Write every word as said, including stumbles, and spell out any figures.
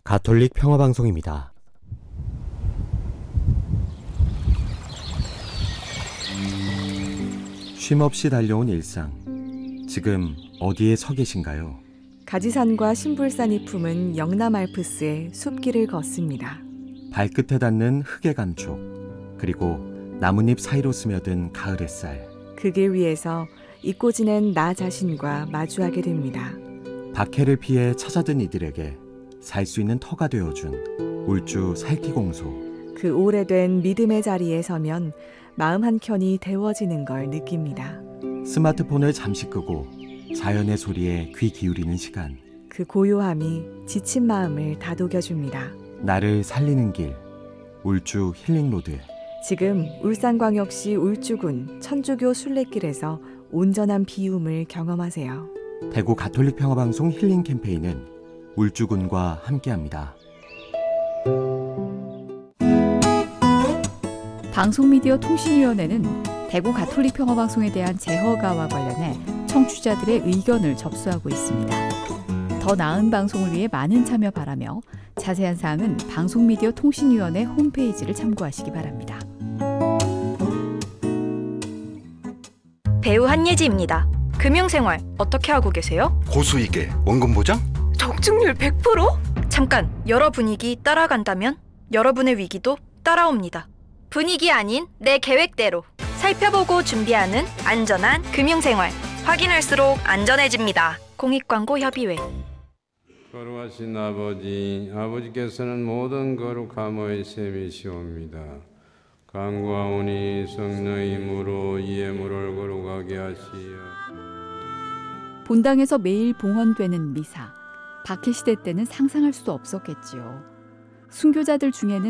가톨릭 평화방송입니다. 쉼없이 달려온 일상. 지금 어디에 서 계신가요? 가지산과 신불산이 품은 영남 알프스의 숲길을 걷습니다. 발끝에 닿는 흙의 감촉, 그리고 나뭇잎 사이로 스며든 가을 햇살. 그 길 위에서 잊고 지낸 나 자신과 마주하게 됩니다. 박해를 피해 찾아든 이들에게 살 수 있는 터가 되어준 울주 살티공소. 그 오래된 믿음의 자리에 서면 마음 한켠이 데워지는 걸 느낍니다. 스마트폰을 잠시 끄고 자연의 소리에 귀 기울이는 시간. 그 고요함이 지친 마음을 다독여줍니다. 나를 살리는 길, 울주 힐링로드. 지금 울산광역시 울주군 천주교 순례길에서 온전한 비움을 경험하세요. 대구 가톨릭 평화방송 힐링 캠페인은 울주군과 함께합니다. 방송미디어통신위원회는 대구 가톨릭 평화방송에 대한 재허가와 관련해 청취자들의 의견을 접수하고 있습니다. 더 나은 방송을 위해 많은 참여 바라며 자세한 사항은 방송미디어통신위원회 홈페이지를 참고하시기 바랍니다. 배우 한예지입니다. 금융생활 어떻게 하고 계세요? 고수익에 원금 보장? 적중률 백 퍼센트? 잠깐, 여러 분위기 따라간다면 여러분의 위기도 따라옵니다. 분위기 아닌 내 계획대로 살펴보고 준비하는 안전한 금융생활. 확인할수록 안전해집니다. 공익광고협의회. 거룩하신 아버지, 아버지께서는 모든 거룩함의 셈이시옵니다. 간구하오니 성령의 힘으로 이의 물을 거룩하게 하시어. 본당에서 매일 봉헌되는 미사. 박해시대 때는 상상할 수 없었겠지요. 순교자들 중에는